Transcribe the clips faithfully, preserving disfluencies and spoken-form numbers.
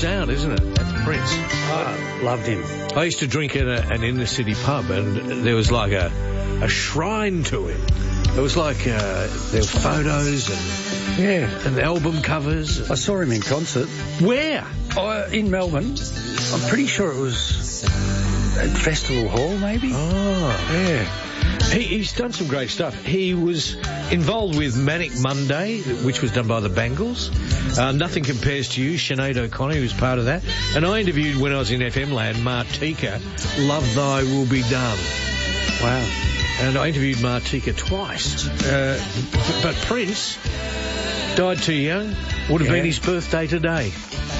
sound, isn't it? That's Prince. Oh, loved him. I used to drink at a, an inner city pub, and there was like a, a shrine to him. It was like uh, there were photos and Yeah. and album covers. I saw him in concert. Where? Oh, in Melbourne. I'm pretty sure it was at Festival Hall, maybe. Oh, Yeah. he, he's done some great stuff. He was involved with Manic Monday, which was done by the Bangles. Uh, Nothing Compares to You, Sinead O'Connor, who was part of that. And I interviewed, when I was in F M land, Martika, Love Thy Will Be Done. Wow. And I interviewed Martika twice. Uh, but Prince died too young. Would have Yeah. been his birthday today.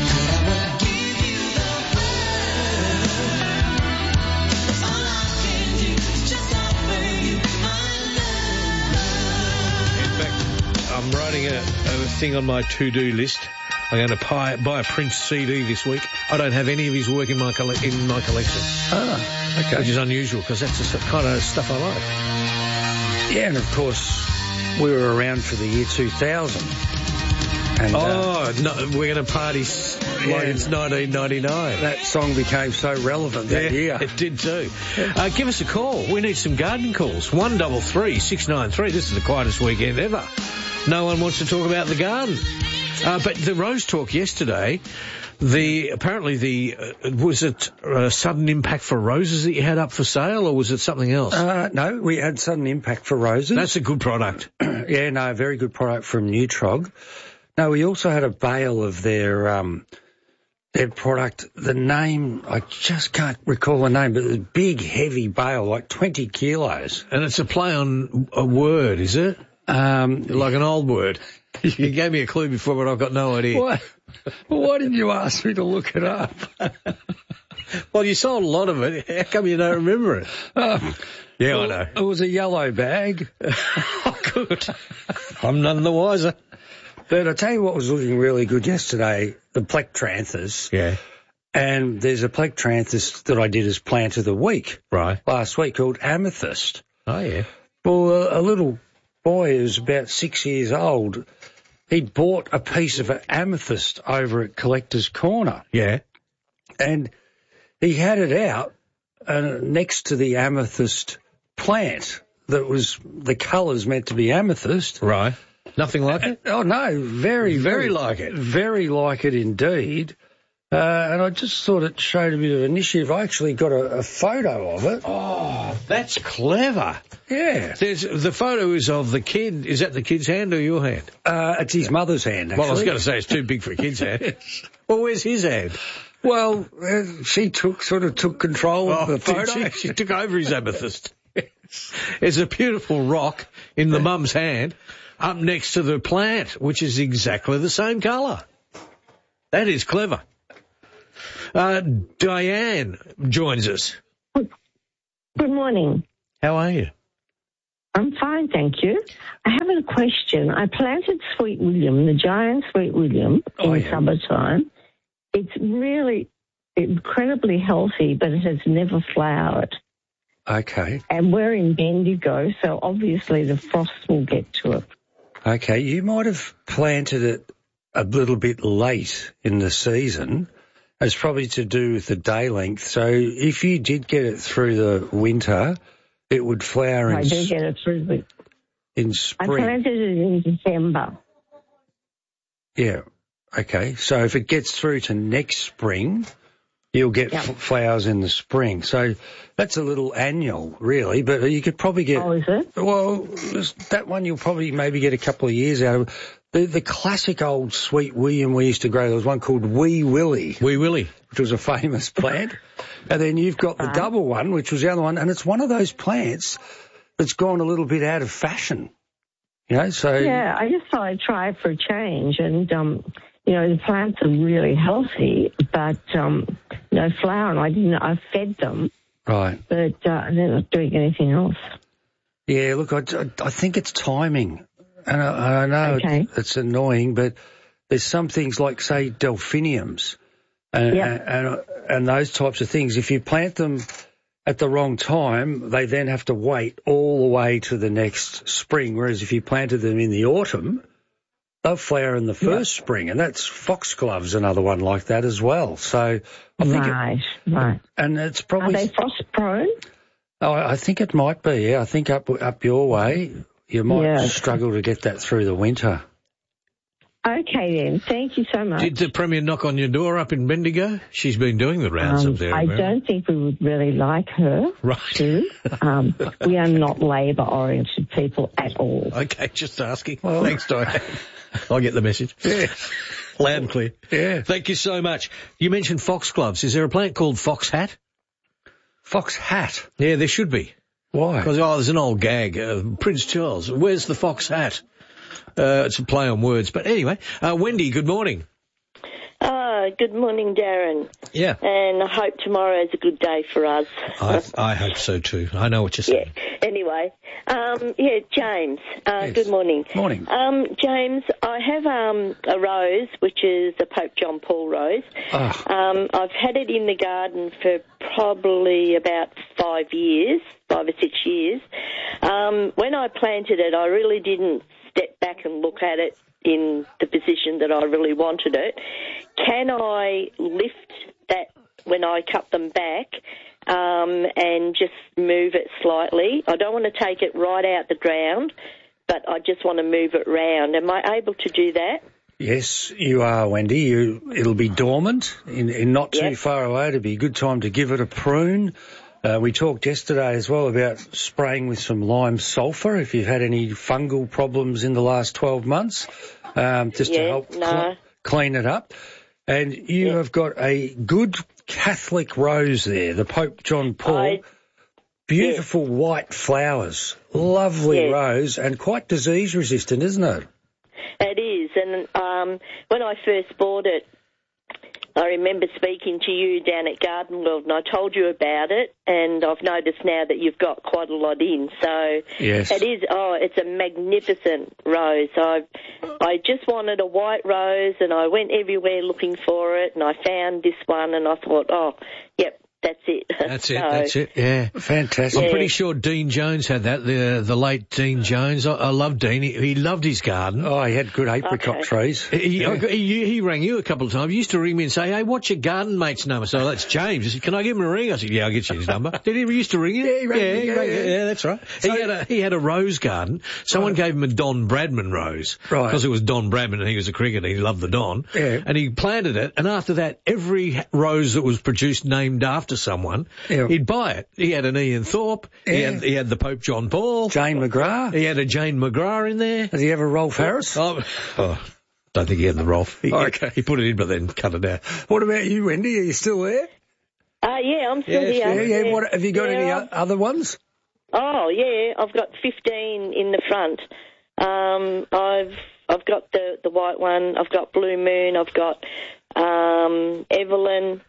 I'm writing a, a thing on my to-do list. I'm going to buy, buy a Prince C D this week. I don't have any of his work in my coll- in my collection, Ah, okay. which is unusual because that's the s- kind of stuff I like. Yeah, and of course, we were around for the year two thousand. And uh, Oh, no, we're going to party s- like Yeah. it's nineteen ninety-nine. that song became so relevant that year. It did too. Uh, give us a call. We need some gardening calls. One double three six nine three. This is the quietest weekend ever. No one wants to talk about the garden. Uh, but the rose talk yesterday, the apparently the uh, was it uh, sudden impact for roses that you had up for sale, or was it something else? Uh, no, we had sudden impact for roses. That's a good product. Yeah, no, very good product from Nutrog. No, we also had a bale of their um, their product. The name, I just can't recall the name, but it's a big, heavy bale, like twenty kilos. And it's a play on a word, is it? Um, Like an old word. You gave me a clue before, but I've got no idea. why, well, why didn't you ask me to look it up? Well, you sold a lot of it. How come you don't remember it? Oh, Yeah, well, I know. It was a yellow bag. Oh, good. I'm none the wiser. But I tell you what was looking really good yesterday, the Plectranthus. Yeah. And there's a Plectranthus that I did as plant of the week Right. last week called Amethyst. Oh, yeah. Well, a, a little boy who's about six years old, he bought a piece of an amethyst over at Collector's Corner. Yeah. And he had it out uh, next to the amethyst plant that was, the colours meant to be amethyst. Right. Nothing like it? Oh, no, very, Very like it. Very like it indeed. Uh, and I just thought it showed a bit of initiative. I actually got a, a photo of it. Oh, that's clever. Yeah. There's, the photo is of the kid. Is that the kid's hand or your hand? Uh, it's his mother's hand, actually. Well, I was going to say it's too big for a kid's hand. Well, where's his hand? Well, uh, she took sort of took control of the did photo. She, she took over his amethyst. It's a beautiful rock in the mum's hand up next to the plant, which is exactly the same colour. That is clever. Uh, Diane joins us. Good morning. How are you? I'm fine, thank you. I have a question. I planted Sweet William, the giant Sweet William, Oh, in yeah. summertime. It's really incredibly healthy, but it has never flowered. Okay. And we're in Bendigo, so obviously the frost will get to it. Okay, you might have planted it a little bit late in the season. It's probably to do with the day length. So if you did get it through the winter, it would flower in, I do s- get it through the... in I spring. planted it in December. Yeah. Okay. So if it gets through to next spring, you'll get Yeah. f- flowers in the spring. So that's a little annual, really, but you could probably get... Oh, is it? Well, that one you'll probably maybe get a couple of years out of. The, the classic old Sweet William we used to grow, there was one called Wee Willie, Wee Willie. which was a famous plant. And then you've got the Right. double one, which was the other one. And it's one of those plants that's gone a little bit out of fashion. You know, so... Yeah, I just thought I'd try for a change. And, um, you know, the plants are really healthy, but um, no flower. And I didn't, I fed them, Right. but uh, they're not doing anything else. Yeah, look, I, I think it's timing. And I, I know Okay. it, it's annoying, but there's some things like, say, delphiniums and, Yep. and, and, and those types of things. If you plant them at the wrong time, they then have to wait all the way to the next spring, whereas if you planted them in the autumn, they'll flower in the first yeah. spring, and that's foxglove's another one like that as well. So I think right, it, right. And it's probably... Are they frost prone? Oh, I think it might be, yeah. I think up up your way, you might yeah. struggle to get that through the winter. Okay, then. Thank you so much. Did the Premier knock on your door up in Bendigo? She's been doing the rounds um, up there. I remember? don't think we would really like her right. to. Um, we are not Labor-oriented people at all. Okay, just asking. Well, thanks, Diane. I'll get the message. Yeah. Loud and clear. Yeah. Thank you so much. You mentioned foxgloves. Is there a plant called fox hat? Fox hat? Yeah, there should be. Why? Because, oh, there's an old gag. Uh, Prince Charles, where's the fox hat? Uh, it's a play on words. But anyway, uh, Wendy, good morning. Uh, good morning, Darren. Yeah. And I hope tomorrow is a good day for us. I, I hope so too. I know what you're saying. Yeah. Anyway, um, yeah, James, uh, yes. good morning. Morning. Um, James, I have um, a rose, which is a Pope John Paul rose. Oh. Um, I've had it in the garden for probably about five years, five or six years. Um, when I planted it, I really didn't step back and look at it in the position that I really wanted it. Can I lift that when I cut them back um, and just move it slightly? I don't want to take it right out the ground, but I just want to move it round. Am I able to do that? Yes, you are, Wendy. You, it'll be dormant in, in not too yep. far away. It'll be a good time to give it a prune. Uh, we talked yesterday as well about spraying with some lime sulphur if you've had any fungal problems in the last twelve months, um, just yeah, to help no. cl- clean it up. And you yeah. have got a good Catholic rose there, the Pope John Paul. I, Beautiful yeah. white flowers, lovely yeah. rose, and quite disease resistant, isn't it? It is, and um, when I first bought it, I remember speaking to you down at Garden World, and I told you about it, and I've noticed now that you've got quite a lot in. So yes. it is. Oh, it's a magnificent rose. I I just wanted a white rose, and I went everywhere looking for it, and I found this one, and I thought, oh, yep. That's it. That's it, so, that's it, yeah. Fantastic. I'm yeah. pretty sure Dean Jones had that, the the late Dean Jones. I, I love Dean. He, he loved his garden. Oh, he had good apricot okay. trees. He, yeah. he, he rang you a couple of times. He used to ring me and say, hey, what's your garden mate's number? So that's James. I said, can I give him a ring? I said, yeah, I'll get you his number. Did he used to ring you? Yeah, he rang yeah, me, he yeah, rang, yeah. yeah, that's right. So, he, had a, he had a rose garden. Someone right. gave him a Don Bradman rose. Right. Because it was Don Bradman and he was a cricketer. He loved the Don. Yeah. And he planted it. And after that, every rose that was produced named after someone, yeah. he'd buy it. He had an Ian Thorpe. Yeah. He, had, he had the Pope John Paul. Jane McGrath. He had a Jane McGrath in there. Does he have a Rolf Harris? Oh, oh don't think he had the Rolf. He, oh, okay. He put it in but then cut it out. What about you, Wendy? Are you still there? Uh, yeah, I'm still Yes, here. Yeah, yeah. What, have you got yeah. any o- other ones? Oh, yeah, I've got fifteen in the front. Um, I've I've got the, the white one. I've got Blue Moon. I've got um, Evelyn.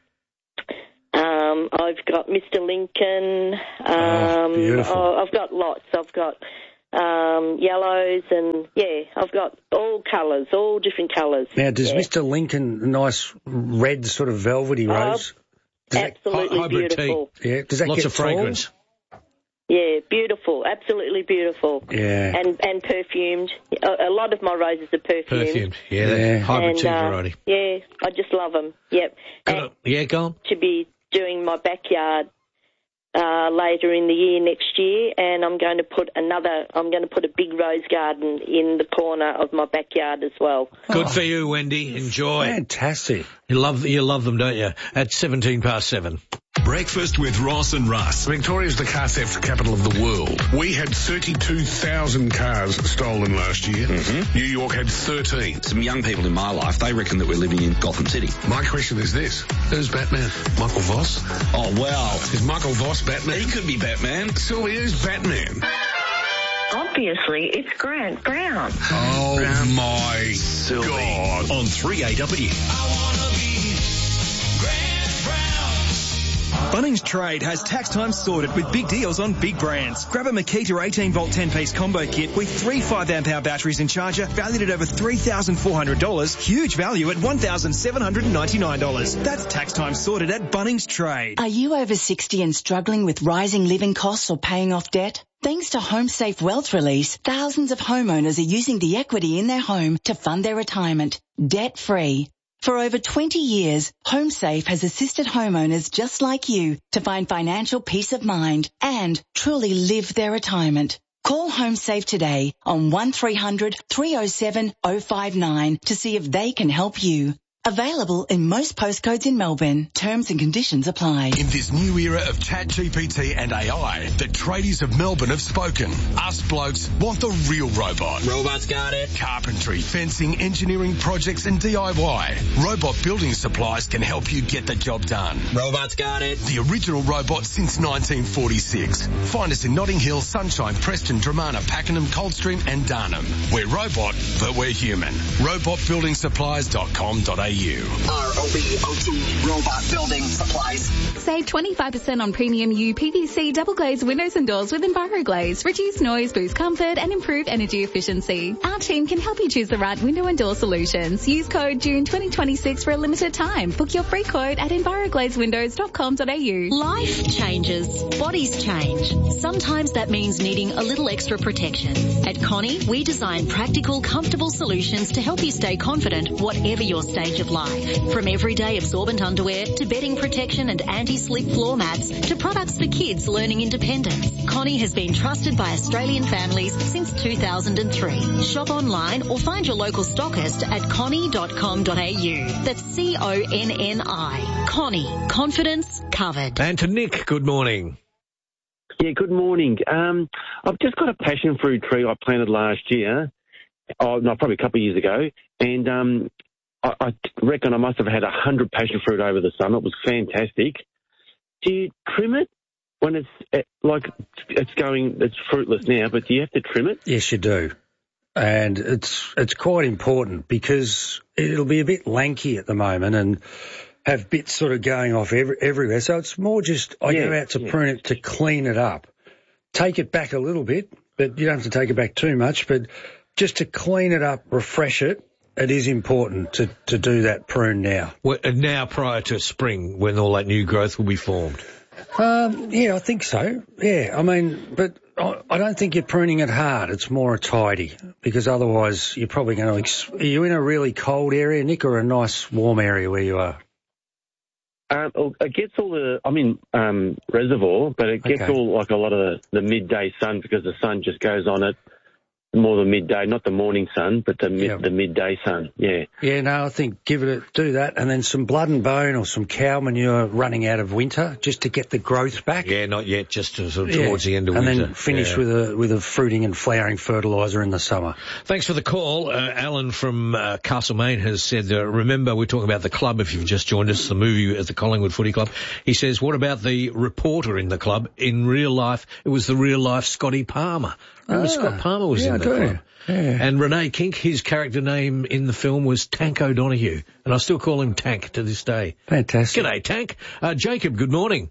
Um, I've got Mister Lincoln. Um, oh, beautiful. oh, I've got lots. I've got um, yellows and, yeah, I've got all colours, all different colours. Now, does yeah. Mister Lincoln, a nice red sort of velvety Oh, rose? Does absolutely that, hybrid beautiful. tea. Yeah, does that Lots get of fragrance. tall? Yeah, beautiful, absolutely beautiful. Yeah. And and perfumed. A, a lot of my roses are perfumed. Perfumed. Yeah, Yeah. yeah. hybrid and, tea uh, variety. Yeah, I just love them. Yep. Good And on- yeah, go on. to be doing my backyard uh, later in the year next year, and I'm going to put another. I'm going to put a big rose garden in the corner of my backyard as well. Good for you, Wendy. Enjoy. Fantastic. You love you love them, don't you? At seventeen past seven. Breakfast with Ross and Russ. Victoria's the car theft capital of the world. We had thirty-two thousand cars stolen last year. Mm-hmm. New York had thirteen. Some young people in my life, they reckon that we're living in Gotham City. My question is this. Who's Batman? Michael Voss? Oh, wow. Is Michael Voss Batman? He could be Batman. Sylvia, who's Batman? Obviously, it's Grant Brown. Oh, my Sylvie. God. On three A W. I wanna be Grant Brown. Bunnings Trade has tax time sorted with big deals on big brands. Grab a Makita eighteen volt ten piece combo kit with three five amp hour batteries and charger valued at over three thousand four hundred dollars. Huge value at one thousand seven hundred ninety-nine dollars. That's tax time sorted at Bunnings Trade. Are you over sixty and struggling with rising living costs or paying off debt? Thanks to HomeSafe Wealth Release, thousands of homeowners are using the equity in their home to fund their retirement, debt-free. For over twenty years, HomeSafe has assisted homeowners just like you to find financial peace of mind and truly live their retirement. Call HomeSafe today on one three hundred three oh seven oh five nine to see if they can help you. Available in most postcodes in Melbourne. Terms and conditions apply. In this new era of ChatGPT and A I, the tradies of Melbourne have spoken. Us blokes want the real robot. Robots got it. Carpentry, fencing, engineering projects and D I Y. Robot Building Supplies can help you get the job done. Robots got it. The original robot since nineteen forty-six. Find us in Notting Hill, Sunshine, Preston, Dramana, Pakenham, Coldstream and Darnham. We're robot, but we're human. robot building supplies dot com dot a u. R O B O T, Robot Building Supplies. Save twenty-five percent on premium U P V C double glazed windows and doors with EnviroGlaze. Reduce noise, boost comfort and improve energy efficiency. Our team can help you choose the right window and door solutions. Use code June twenty twenty-six for a limited time. Book your free quote at enviroglaze windows dot com dot a u. Life changes. Bodies change. Sometimes that means needing a little extra protection. At Connie, we design practical, comfortable solutions to help you stay confident whatever your stage of life. From everyday absorbent underwear to bedding protection and anti-slip floor mats to products for kids learning independence. Connie has been trusted by Australian families since two thousand three. Shop online or find your local stockist at connie dot com dot a u. That's C O N N I. Connie. Confidence covered. And to Nick, good morning. Yeah, good morning. Um, I've just got a passion fruit tree I planted last year. Oh, no, probably a couple of years ago. And um, I, I reckon I must have had a hundred passion fruit over the summer. It was fantastic. Do you trim it when it's uh, like it's going? It's fruitless now, but do you have to trim it? Yes, you do, and it's it's quite important because it'll be a bit lanky at the moment and have bits sort of going off every, everywhere. So it's more just I Yeah, go out to yeah. prune it to clean it up, take it back a little bit, but you don't have to take it back too much. But just to clean it up, refresh it. It is important to, to do that prune now. Well, and now prior to spring, when all that new growth will be formed. Um, yeah, I think so. Yeah, I mean, but I, I don't think you're pruning it hard. It's more a tidy because otherwise you're probably going to. Ex- are you in a really cold area, Nick, or a nice warm area where you are? Um, it gets all the. I'm in um, reservoir, but it gets Okay. all like a lot of the, the midday sun because the sun just goes on it. More the midday, not the morning sun, but the mid, Yeah. the midday sun. Yeah. Yeah, no, I think give it a, do that, and then some blood and bone or some cow manure running out of winter just to get the growth back. Yeah, not yet, just to, sort of Yeah. towards the end of and winter. then finish Yeah. with a with a fruiting and flowering fertiliser in the summer. Thanks for the call. Uh, Alan from uh, Castlemaine has said, uh, remember, we're talking about the club, if you've just joined us, the movie at the Collingwood Footy Club. He says, what about the reporter in the club? In real life, it was the real life Scotty Palmer. Remember Ah, Scott Palmer was yeah, in I the do. club. Yeah. And Renee Kink, his character name in the film was Tank O'Donoghue. And I still call him Tank to this day. Fantastic. G'day, Tank. Uh, Jacob, good morning.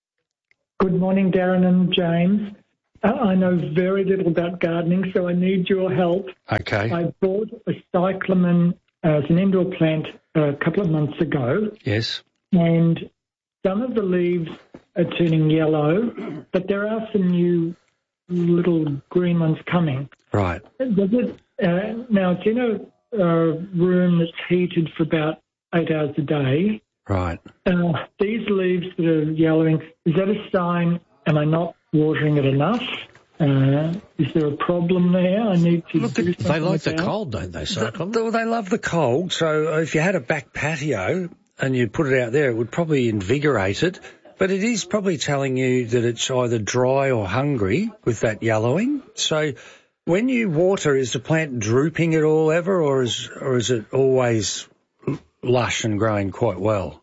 Good morning, Darren and James. Uh, I know very little about gardening, so I need your help. Okay. I bought a cyclamen as an indoor plant a couple of months ago, Yes. and some of the leaves are turning yellow, but there are some new little green ones coming. Right. Does it, uh, now, it's in a uh, room that's heated for about eight hours a day. Right. Uh, these leaves that are yellowing, is that a sign, am I not watering it enough? Uh, is there a problem there? I need to Look, do something they like the about? cold, don't they, Cyclone? Well, they love the cold, so if you had a back patio and you put it out there, it would probably invigorate it. But it is probably telling you that it's either dry or hungry with that yellowing. So when you water, is the plant drooping at all ever, or is or is it always lush and growing quite well?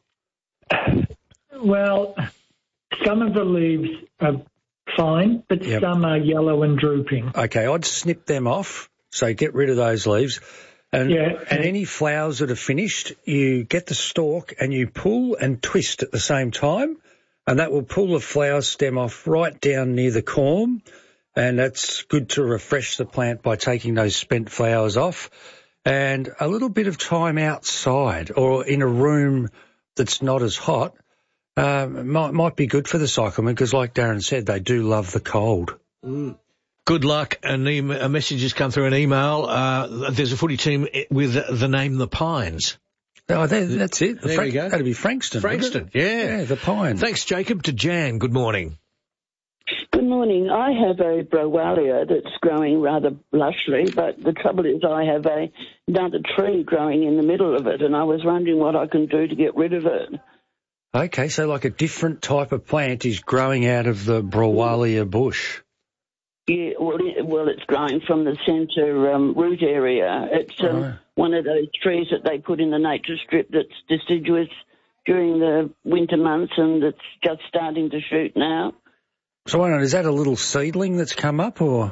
Well, some of the leaves are fine, but Yep. some are yellow and drooping. Okay, I'd snip them off, so get rid of those leaves. And, Yeah. and any flowers that are finished, you get the stalk and you pull and twist at the same time, and that will pull the flower stem off right down near the corm, and that's good to refresh the plant by taking those spent flowers off. And a little bit of time outside or in a room that's not as hot um, might, might be good for the cyclamen because, like Darren said, they do love the cold. Mm. Good luck. An e- a message has come through an email. Uh, there's a footy team with the name The Pines. Oh, that, that's it. There Frank, you go. That'd be Frankston. Frankston, yeah. Yeah, The Pines. Thanks, Jacob. To Jan, good morning. Good morning. I have a Browalia that's growing rather lushly, but the trouble is I have a, another tree growing in the middle of it, and I was wondering what I can do to get rid of it. Okay, so like a different type of plant is growing out of the Browalia bush. Yeah, well, it, well it's growing from the centre um, root area. It's um, Oh. one of those trees that they put in the nature strip that's deciduous during the winter months, and it's just starting to shoot now. So I don't know, is that a little seedling that's come up, or?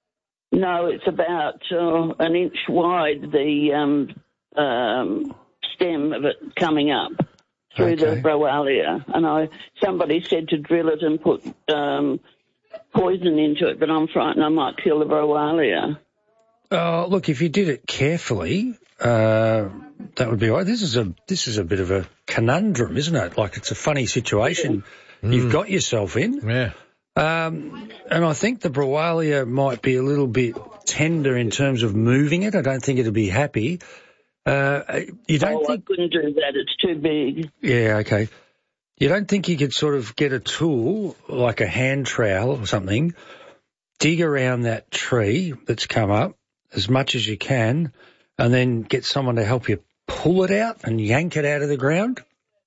No, it's about uh, an inch wide, the um, um, stem of it coming up through Okay. the Browalia. And I, somebody said to drill it and put um, poison into it, but I'm frightened I might kill the Browalia. Oh, look, if you did it carefully, uh, that would be all right. This is a this is a bit of a conundrum, isn't it? Like, it's a funny situation Mm. you've got yourself in. Yeah. Um, and I think the Browalia might be a little bit tender in terms of moving it. I don't think it'd be happy. Uh, you don't oh, think... I couldn't do that. It's too big. Yeah, okay. You don't think you could sort of get a tool, like a hand trowel or something, dig around that tree that's come up as much as you can, and then get someone to help you pull it out and yank it out of the ground?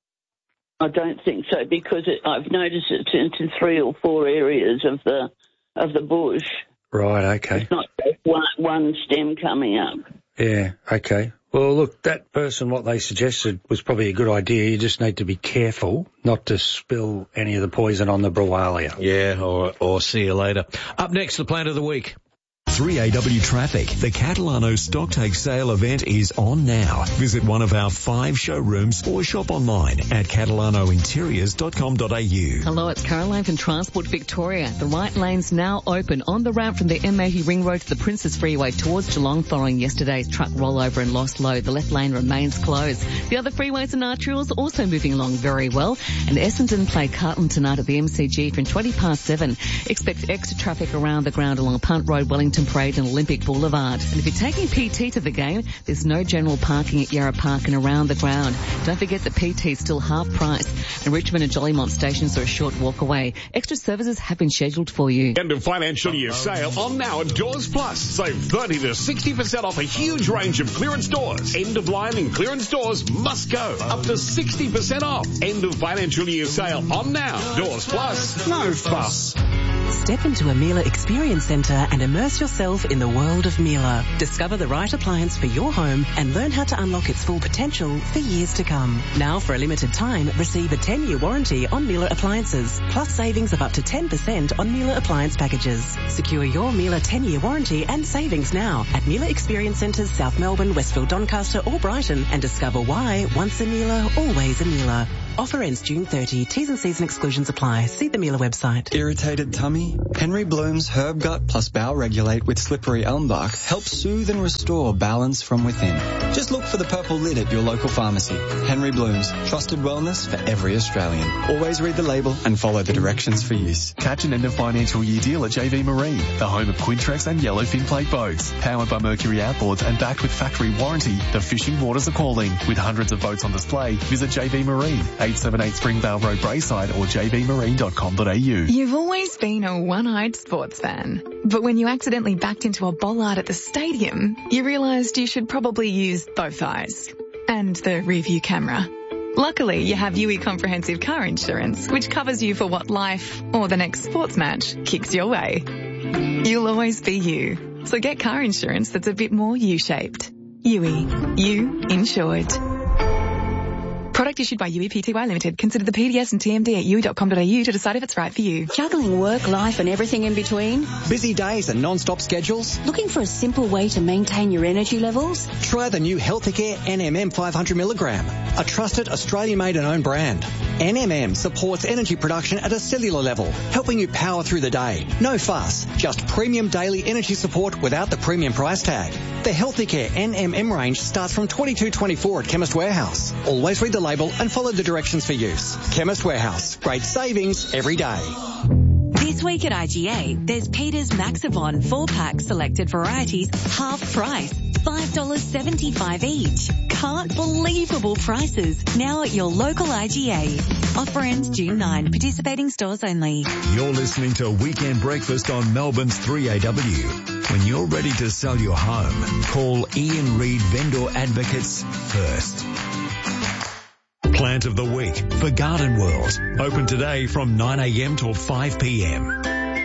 I don't think so, because it, I've noticed it's into three or four areas of the of the bush. Right, okay. It's not just one, one stem coming up. Yeah, okay. Well, look, that person, what they suggested was probably a good idea. You just need to be careful not to spill any of the poison on the Browalia. Yeah, or, or see you later. Up next, the plant of the week. three A W Traffic. The Catalano Stocktake Sale event is on now. Visit one of our five showrooms or shop online at catalano interiors dot com dot a u. Hello, it's Caroline from Transport Victoria. The right lane's now open on the ramp from the M eighty Ring Road to the Princes Freeway towards Geelong following yesterday's truck rollover and lost load. The left lane remains closed. The other freeways and arterials also moving along very well. And Essendon play Carlton tonight at the M C G from twenty past seven. Expect extra traffic around the ground along Punt Road, Wellington Parade and Olympic Boulevard. And if you're taking P T to the game, there's no general parking at Yarra Park and around the ground. Don't forget that P T is still half price, and Richmond and Jollymont stations are a short walk away. Extra services have been scheduled for you. End of financial year sale on now at Doors Plus. Save thirty to sixty percent off a huge range of clearance doors. End of line and clearance doors must go. Up to sixty percent off. End of financial year sale on now. Doors Plus. No fuss. Step into a Miele Experience Centre and immerse yourself in the world of Miele. Discover the right appliance for your home and learn how to unlock its full potential for years to come. Now, for a limited time, receive a ten-year warranty on Miele appliances, plus savings of up to ten percent on Miele appliance packages. Secure your Miele ten-year warranty and savings now at Miele Experience Centres, South Melbourne, Westfield, Doncaster or Brighton, and discover why once a Miele, always a Miele. Offer ends June thirtieth. T's and C's and exclusions apply. See the Miele website. Irritated tummy? Henry Bloom's Herb Gut plus Bowel Regulate with slippery elm bark helps soothe and restore balance from within. Just look for the purple lid at your local pharmacy. Henry Bloom's, trusted wellness for every Australian. Always read the label and follow the directions for use. Catch an end of financial year deal at J V Marine, the home of Quintrex and Yellowfin plate boats. Powered by Mercury Outboards and backed with factory warranty, the fishing waters are calling. With hundreds of boats on display, visit J V Marine, eight seventy-eight Springvale Road, Braeside or j v marine dot com dot a u. You've always been a one-eyed sports fan, but when you accidentally backed into a bollard at the stadium, you realised you should probably use both eyes and the rear-view camera. Luckily, you have U E Comprehensive Car Insurance, which covers you for what life or the next sports match kicks your way. You'll always be you, so get car insurance that's a bit more U-shaped. U E, you insured. Product Product issued by U E P T Y Limited. Consider the P D S and T M D at u e dot com dot a u to decide if it's right for you. Juggling work, life and everything in between? Busy days and non-stop schedules? Looking for a simple way to maintain your energy levels? Try the new Healthicare N M M five hundred milligram, a trusted Australian-made and owned brand. N M M supports energy production at a cellular level, helping you power through the day. No fuss, just premium daily energy support without the premium price tag. The Healthicare N M M range starts from twenty-two twenty-four at Chemist Warehouse. Always read the label and follow the directions for use. Chemist Warehouse, great savings every day. This week at I G A, there's Peter's Maxivon four-pack selected varieties, half price, five dollars seventy-five each. Can't believable prices. Now at your local I G A. Offer ends June ninth. Participating stores only. You're listening to Weekend Breakfast on Melbourne's three A W. When you're ready to sell your home, call Ian Reid Vendor Advocates first. Plant of the Week for Garden World. Open today from nine a m till five p m.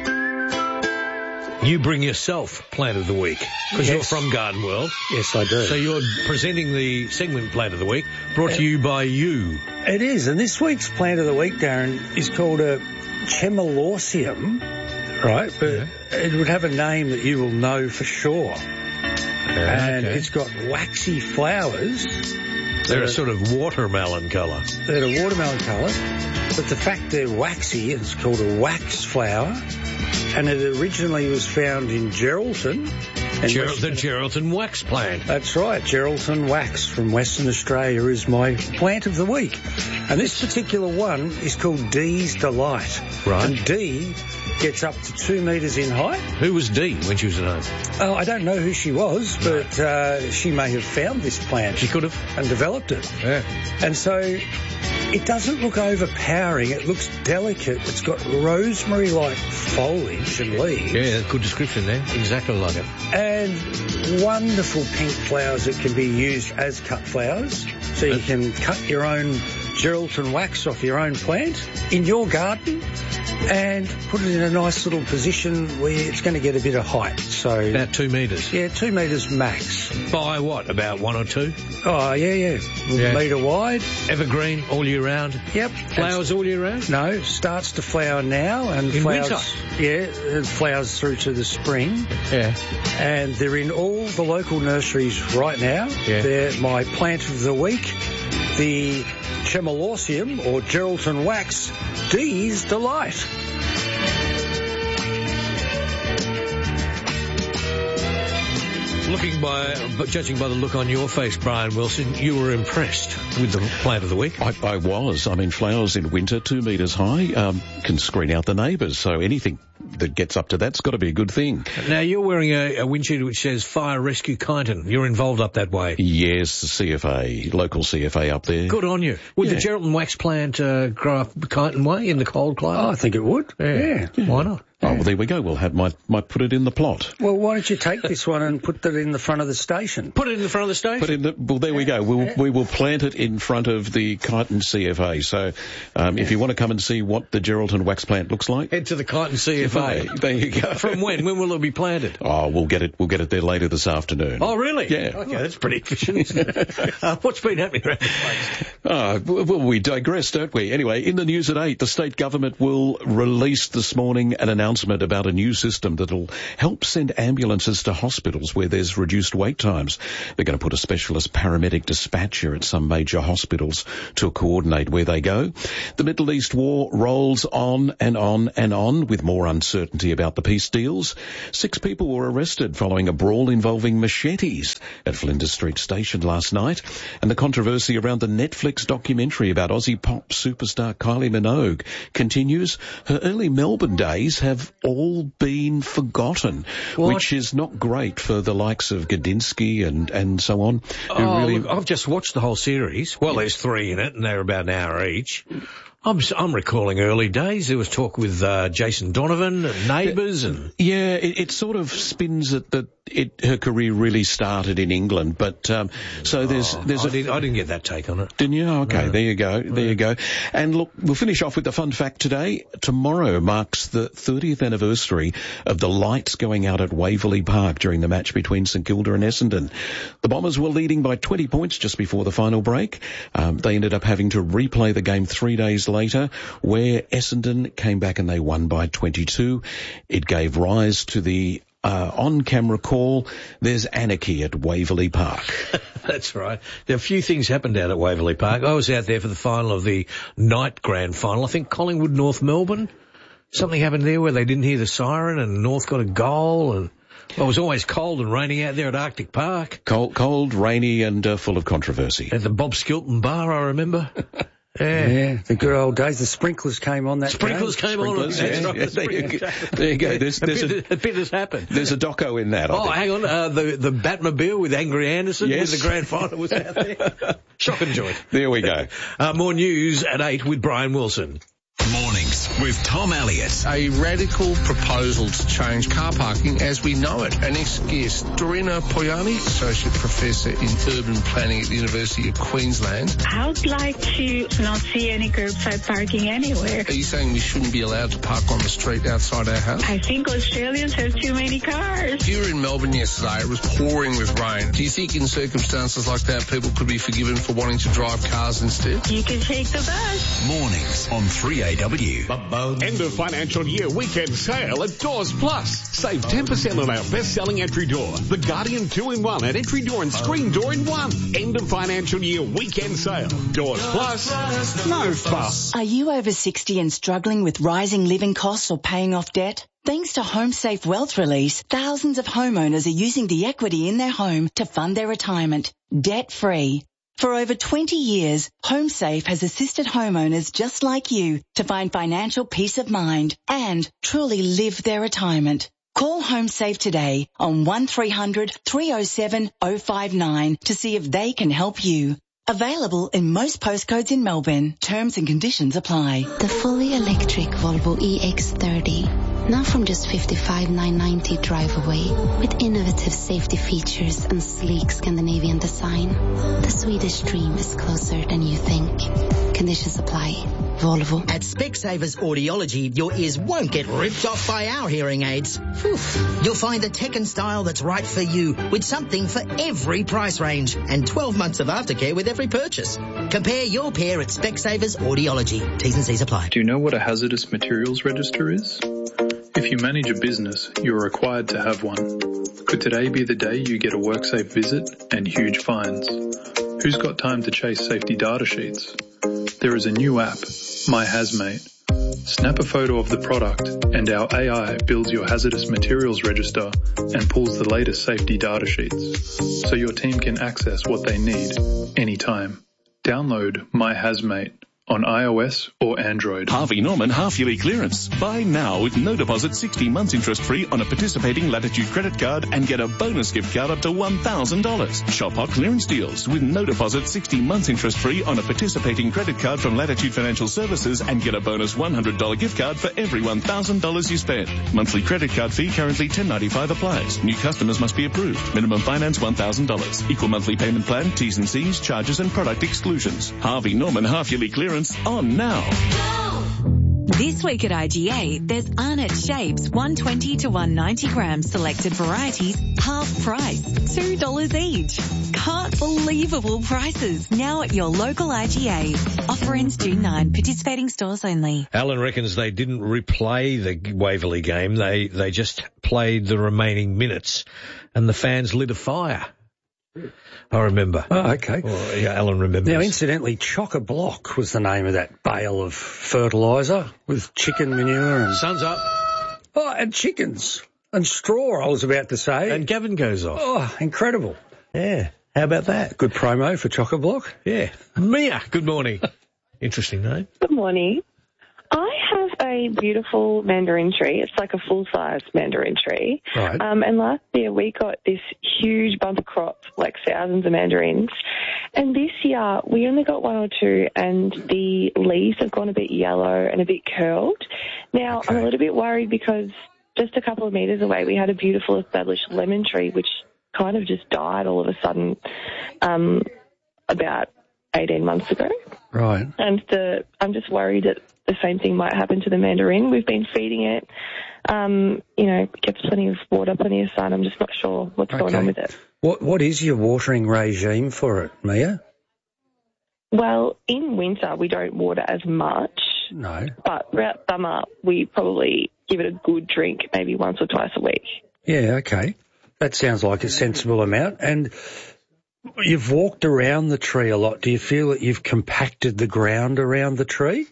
You bring yourself Plant of the Week because Yes. you're from Garden World. Yes, I do. So you're presenting the segment Plant of the Week brought to you by you. It is, and this week's plant of the week, Darren, is called a Chemolorcium, right? But it would have a name that you will know for sure. And okay. it's got waxy flowers. They're a that sort of watermelon colour. They're a watermelon colour, but the fact they're waxy, it's called a wax flower, and it originally was found in Geraldton. in Ger- West- the Geraldton wax plant. That's right, Geraldton wax from Western Australia is my plant of the week. And this particular one is called Dee's Delight. Right. And Dee gets up to two metres in height. Who was Dee when she was at home? Oh, I don't know who she was, but uh, she may have found this plant. She could have. And developed it. Yeah. And so it doesn't look overpowering. It looks delicate. It's got rosemary-like foliage and leaves. Yeah, good description there. Exactly like it. And wonderful pink flowers that can be used as cut flowers. So you can cut your own Geraldton wax off your own plant in your garden and put it in a nice little position where it's going to get a bit of height. So About two metres. yeah, two metres max. By what? About one or two? Oh, yeah, yeah. Yeah. Metre wide. Evergreen all year round? Yep. Flowers all year round? No, starts to flower now and In flowers. winter? Yeah, it flowers through to the spring. Yeah. And they're in all the local nurseries right now. Yeah. They're my plant of the week, the Chemolorcium or Geraldton wax, Dee's Delight. Looking by, but judging by the look on your face, Brian Wilson, you were impressed with the plant of the week. I, I was. I mean, flowers in winter, two metres high, um, can screen out the neighbours. So anything that gets up to that's got to be a good thing. Now, you're wearing a, a windshield which says Fire Rescue Kyneton. You're involved up that way. Yes, the C F A, local C F A up there. Good on you. Would Yeah. the Geraldton wax plant uh, grow up Kyneton way in the cold climate? Oh, I think it would. Yeah. Yeah. Why not? Oh, well, there we go. We'll have might might put it in the plot. Well, why don't you take this one and put that in the front of the station? Put it in the front of the station? Put in the, well, there we go. We'll, we will plant it in front of the Kyneton C F A. So um, if you want to come and see what the Geraldton wax plant looks like, Head to the Kyneton C F A. there you go. From when? When will it be planted? Oh, we'll get it. We'll get it there later this afternoon. Oh, really? Yeah. Okay, that's pretty efficient, isn't it? uh, what's been happening around the place? Ah, well, we digress, don't we? Anyway, in the news at eight, the state government will release this morning an announcement about a new system that'll help send ambulances to hospitals where there's reduced wait times. They're going to put a specialist paramedic dispatcher at some major hospitals to coordinate where they go. The Middle East war rolls on and on and on with more uncertainty about the peace deals. Six people were arrested following a brawl involving machetes at Flinders Street Station last night. And the controversy around the Netflix documentary about Aussie pop superstar Kylie Minogue continues. Her early Melbourne days have all been forgotten, What? which is not great for the likes of Gadinsky and, and so on. Who Oh, really, look, I've just watched the whole series. Well, there's three in it, and they're about an hour each. I'm, I'm recalling early days. There was talk with uh, Jason Donovan and Neighbours and... Yeah, it, it sort of spins it that it, her career really started in England. But um, so there's... Oh, there's I, a, didn't, I didn't get that take on it. Didn't you? Okay, No. there you go. There you go. And look, we'll finish off with the fun fact today. Tomorrow marks the thirtieth anniversary of the lights going out at Waverley Park during the match between St Kilda and Essendon. The Bombers were leading by twenty points just before the final break. Um, they ended up having to replay the game three days later, where Essendon came back and they won by twenty-two. It gave rise to the uh, on-camera call, "There's anarchy at Waverley Park." That's right. There are a few things happened out at Waverley Park. I was out there for the final of the night grand final. I think Collingwood, North Melbourne. Something happened there where they didn't hear the siren and North got a goal, and well, it was always cold and raining out there at Arctic Park. Cold, cold rainy and uh, full of controversy. At the Bob Skilton bar, I remember. Yeah. Yeah, the good old days. The sprinklers came on that Sprinklers day. came Sprinklers, on. yeah, That's right, yeah, the there you go. sprinklers. There you go. There's, a, there's bit, a, a bit has happened. There's a doco in that, I Oh, think. hang on. Uh, the, the Batmobile with Angry Anderson Yes. with the grand final was out there. Shock and joy. There we go. Uh, more news at eight with Brian Wilson. Mornings with Tom Elliott. A radical proposal to change car parking as we know it. Our next guest, Dorina Poyani, Associate Professor in Urban Planning at the University of Queensland. I would like to not see any curbside parking anywhere. Are you saying we shouldn't be allowed to park on the street outside our house? I think Australians have too many cars. You were in Melbourne yesterday. It was pouring with rain. Do you think in circumstances like that people could be forgiven for wanting to drive cars instead? You can take the bus. Mornings on three A W. End of financial year weekend sale at Doors Plus. Save ten percent on our best-selling entry door, the Guardian two in one, and entry door and screen door in one. End of financial year weekend sale. Doors Plus, no fuss. Are you over sixty and struggling with rising living costs or paying off debt? Thanks to HomeSafe Wealth Release, thousands of homeowners are using the equity in their home to fund their retirement, debt-free. For over twenty years, HomeSafe has assisted homeowners just like you to find financial peace of mind and truly live their retirement. Call HomeSafe today on one three hundred three oh seven oh five nine to see if they can help you. Available in most postcodes in Melbourne. Terms and conditions apply. The fully electric Volvo E X thirty. Now from just fifty-five thousand nine hundred ninety drive away, with innovative safety features and sleek Scandinavian design. The Swedish dream is closer than you think. Conditions apply. Volvo. At Specsavers Audiology, your ears won't get ripped off by our hearing aids. Whew. You'll find the tech and style that's right for you, with something for every price range, and twelve months of aftercare with every purchase. Compare your pair at Specsavers Audiology. T's and C's apply. Do you know what a hazardous materials register is? If you manage a business, you're required to have one. Could today be the day you get a WorkSafe visit and huge fines? Who's got time to chase safety data sheets? There is a new app, My Hazmate. Snap a photo of the product and our A I builds your hazardous materials register and pulls the latest safety data sheets so your team can access what they need anytime. Download My Hazmate on iOS or Android. Harvey Norman half-yearly clearance. Buy now with no deposit, sixty months interest-free on a participating Latitude credit card and get a bonus gift card up to one thousand dollars. Shop hot clearance deals with no deposit, sixty months interest-free on a participating credit card from Latitude Financial Services and get a bonus one hundred dollars gift card for every one thousand dollars you spend. Monthly credit card fee currently ten ninety-five applies. New customers must be approved. Minimum finance one thousand dollars. Equal monthly payment plan, T's and C's, charges and product exclusions. Harvey Norman half-yearly clearance on now. This week at I G A, there's Arnott Shapes, one twenty to one ninety grams selected varieties, half price, two dollars each. Can't believable prices now at your local I G A. Offer ends June ninth, participating stores only. Alan reckons they didn't replay the Waverley game. They, they just played the remaining minutes and the fans lit a fire. I remember. Oh, okay. Well, yeah, Alan remembers. Now, incidentally, Chock-a-Block was the name of that bale of fertiliser with chicken manure and... Sun's up. Oh, and chickens. And straw, I was about to say. And Gavin goes off. Oh, incredible. Yeah. How about that? Good promo for Chock-a-Block. Yeah. Mia, good morning. Interesting name. Good morning. I have a a beautiful mandarin tree. It's like a full-size mandarin tree. Right. Um, and last year we got this huge bumper crop, like thousands of mandarins. And this year we only got one or two, and the leaves have gone a bit yellow and a bit curled. Now, Okay. I'm a little bit worried because just a couple of metres away we had a beautiful established lemon tree, which kind of just died all of a sudden um, about eighteen months ago. Right. And the I'm just worried that the same thing might happen to the mandarin. We've been feeding it, um, you know, it gets plenty of water, plenty of sun. I'm just not sure what's going Okay. on with it. What What is your watering regime for it, Mia? Well, in winter we don't water as much, No. but throughout summer we probably give it a good drink, maybe once or twice a week. Yeah, okay. That sounds like a sensible amount. And you've walked around the tree a lot. Do you feel that you've compacted the ground around the tree?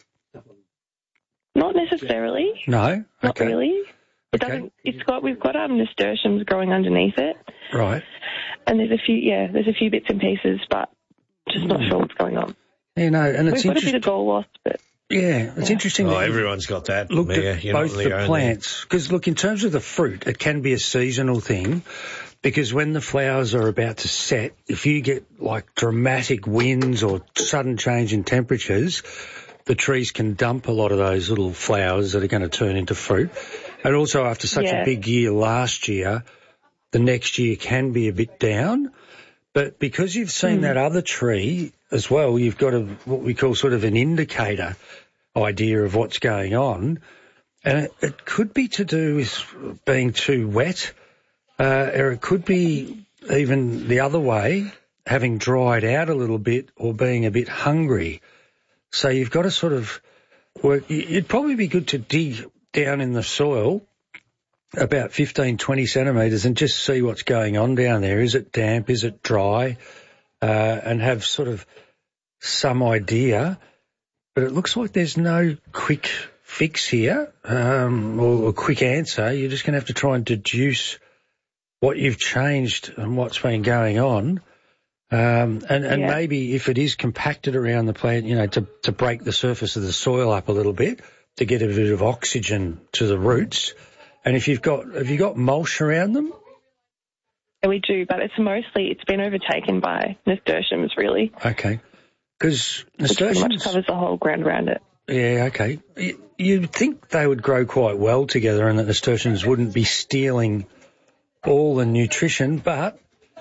Not necessarily. No? Not Okay. really. It Okay. doesn't. It's got. We've got um nasturtiums growing underneath it, Right. and there's a few. Yeah, there's a few bits and pieces, but just not sure what's going on. You know, and it's We've got a bit interesting. of gold wasp, but Yeah, it's interesting. Oh, that you've everyone's got that. Looked Mia. at You're both not the the only. plants. Because, look, in terms of the fruit, it can be a seasonal thing. Because when the flowers are about to set, if you get like dramatic winds or sudden change in temperatures, the trees can dump a lot of those little flowers that are going to turn into fruit. And also after such Yeah. a big year last year, the next year can be a bit down. But because you've seen Mm. that other tree as well, you've got a, what we call sort of an indicator idea of what's going on. And it, it could be to do with being too wet, uh, or it could be even the other way, having dried out a little bit or being a bit hungry. So you've got to sort of work. It'd probably be good to dig down in the soil about fifteen, twenty centimetres and just see what's going on down there. Is it damp? Is it dry? Uh, and have sort of some idea. But it looks like there's no quick fix here, um, or a quick answer. You're just going to have to try and deduce what you've changed and what's been going on. Um, and, and Yeah. maybe if it is compacted around the plant, you know, to, to break the surface of the soil up a little bit to get a bit of oxygen to the roots. And if you've got, have you got mulch around them? yeah, we do. But it's mostly it's been overtaken by nasturtiums, really. Okay. Because Which pretty much nasturtiums, covers the whole ground around it. yeah, okay. You, you'd think they would grow quite well together and that nasturtiums wouldn't be stealing all the nutrition, but,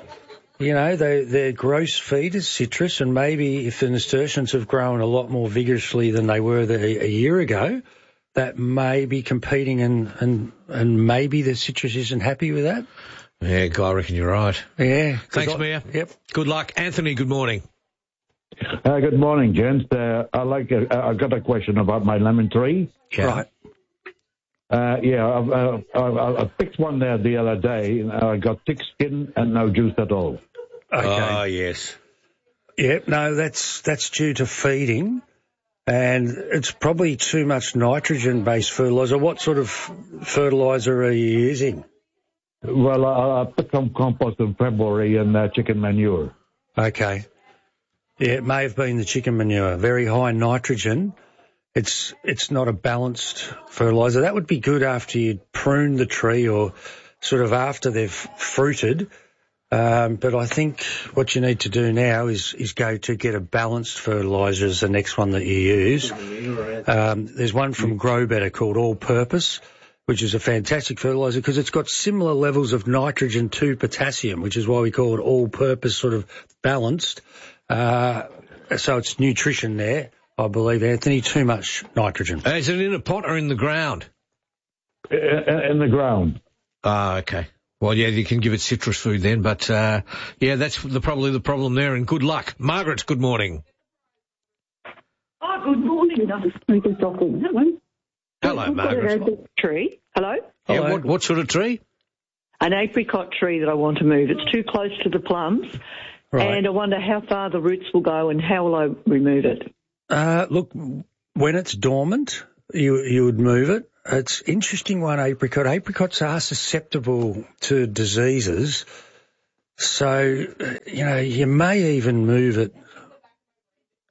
you know, they, they're gross feeders, citrus, and maybe if the nasturtiums have grown a lot more vigorously than they were the, a year ago, that may be competing and, and, and maybe the citrus isn't happy with that. Yeah, Guy, I reckon you're right. Yeah. Thanks, I- Mia. Yep. Good luck. Anthony, good morning. Uh, good morning, gents. Uh, I like. Uh, I got a question about my lemon tree. Yeah. Right. Uh, yeah, I've, uh, I, I picked one there the other day, and I got thick skin and no juice at all. Okay. Oh, yes. Yep, no, that's that's due to feeding, and it's probably too much nitrogen-based fertiliser. What sort of fertiliser are you using? Well, I, I put some compost in February and uh, chicken manure. Okay. Yeah, it may have been the chicken manure. Very high nitrogen. It's it's not a balanced fertiliser. That would be good after you'd prune the tree or sort of after they've fruited. Um, but I think what you need to do now is, is go to get a balanced fertiliser as the next one that you use. Um, there's one from Grow Better called All Purpose, which is a fantastic fertiliser because it's got similar levels of nitrogen to potassium, which is why we call it all purpose, sort of balanced. Uh, so it's nutrition there, I believe, Anthony, too much nitrogen. Uh, is it in a pot or in the ground? In, in the ground. Ah, okay. Well, yeah, you can give it citrus food then, but, uh, yeah, that's the, probably the problem there, and good luck. Margaret, good morning. Oh, good morning. That is Peter talking. Hello. Hello, I've got Margaret. an apricot tree. Hello? Yeah, what, what sort of tree? An apricot tree that I want to move. It's too close to the plums. Right. And I wonder how far the roots will go and how will I remove it? Uh, look, when it's dormant, you you would move it. It's interesting one, apricot. Apricots are susceptible to diseases. So, uh, you know, you may even move it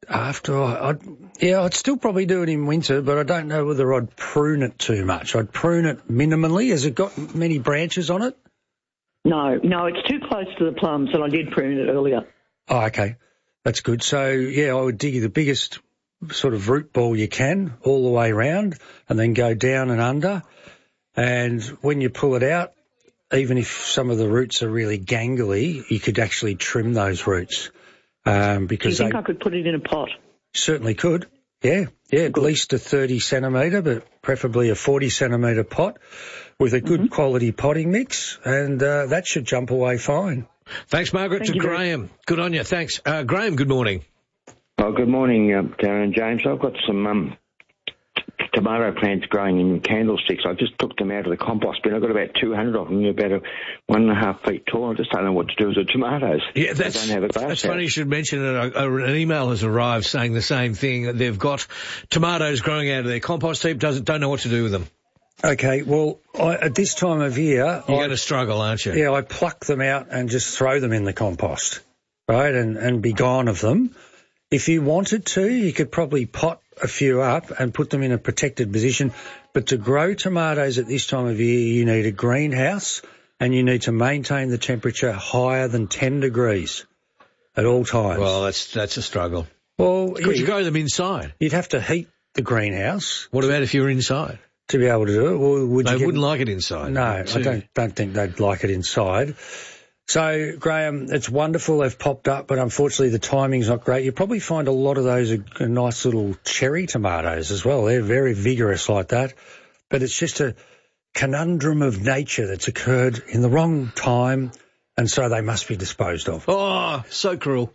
after, I, I'd, yeah, I'd still probably do it in winter, but I don't know whether I'd prune it too much. I'd prune it minimally. Has it got many branches on it? No, no, it's too close to the plums, and I did prune it earlier. Oh, okay. That's good. So, yeah, I would dig the biggest sort of root ball you can all the way round and then go down and under. And when you pull it out, even if some of the roots are really gangly, you could actually trim those roots. Um, because Do you think they I could put it in a pot? Certainly could. Yeah, yeah, at least a thirty centimetre, but preferably a forty centimetre pot with a good mm-hmm. quality potting mix, and uh, that should jump away fine. Thanks, Margaret. Thank to Graham. Very- good on you. Thanks. Uh, Graham, good morning. Oh, good morning, uh, Darren and James. I've got some um, t- tomato plants growing in candlesticks. I just took them out of the compost bin. I've got about two hundred of them. They're about a one and a half feet tall. I just don't know what to do with the tomatoes. Yeah, that's, I don't have a that's funny you should mention it. An email has arrived saying the same thing. They've got tomatoes growing out of their compost heap, doesn't don't know what to do with them. Okay, well, I, at this time of year... You're I, going to struggle, aren't you? Yeah, I pluck them out and just throw them in the compost, right, and, and be gone of them. If you wanted to, you could probably pot a few up and put them in a protected position. But to grow tomatoes at this time of year, you need a greenhouse and you need to maintain the temperature higher than ten degrees at all times. Well, that's that's a struggle. Well, Could yeah, you grow them inside? You'd have to heat the greenhouse. What about if you were inside? To be able to do it? Well, would they you get... wouldn't like it inside. No, I don't, don't think they'd like it inside. So, Graham, it's wonderful they've popped up, but unfortunately the timing's not great. You probably find a lot of those are nice little cherry tomatoes as well. They're very vigorous like that. But it's just a conundrum of nature that's occurred in the wrong time, and so they must be disposed of. Oh, so cruel.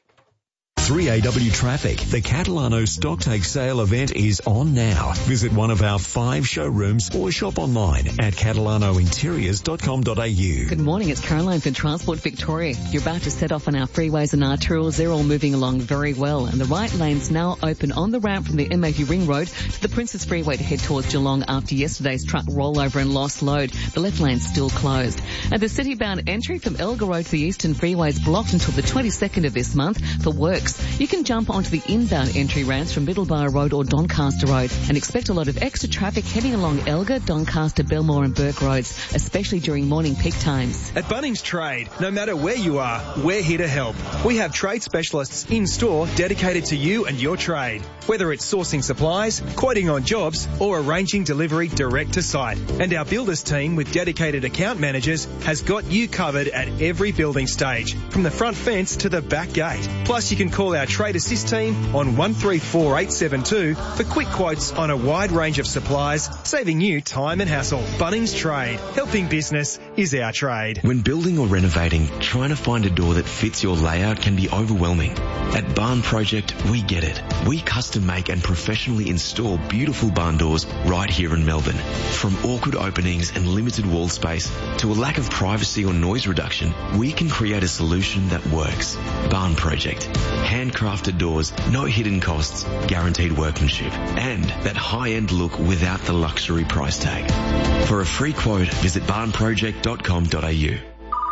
three A W Traffic. The Catalano Stocktake Sale event is on now. Visit one of our five showrooms or shop online at catalano interiors dot com dot a u. Good morning, it's Caroline for Transport Victoria. You're about to set off on our freeways and arterials. They're all moving along very well, and the right lane's now open on the ramp from the M eighty Ring Road to the Princess Freeway to head towards Geelong after yesterday's truck rollover and lost load. The left lane's still closed. And the city-bound entry from Elgar Road to the Eastern Freeway is blocked until the twenty-second of this month for works. You can jump onto the inbound entry ramps from Middleborough Road or Doncaster Road and expect a lot of extra traffic heading along Elgar, Doncaster, Belmore and Burke Roads, especially during morning peak times. At Bunnings Trade, no matter where you are, we're here to help. We have trade specialists in store dedicated to you and your trade, whether it's sourcing supplies, quoting on jobs or arranging delivery direct to site. And our builders team with dedicated account managers has got you covered at every building stage, from the front fence to the back gate. Plus you can call our Trade Assist team on one three four eight seven two for quick quotes on a wide range of supplies, saving you time and hassle. Bunnings Trade. Helping business is our trade. When building or renovating, trying to find a door that fits your layout can be overwhelming. At Barn Project, we get it. We custom make and professionally install beautiful barn doors right here in Melbourne. From awkward openings and limited wall space to a lack of privacy or noise reduction, we can create a solution that works. Barn Project. Handcrafted doors, no hidden costs, guaranteed workmanship, and that high-end look without the luxury price tag. For a free quote, visit barn project dot com dot a u.